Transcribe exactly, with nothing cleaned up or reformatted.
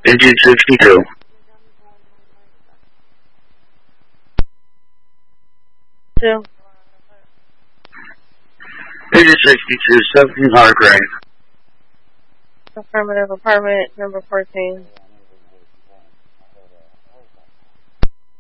Engine sixty-two. Two. Engine sixty-two, seventeen Hargrave. Affirmative, apartment number fourteen.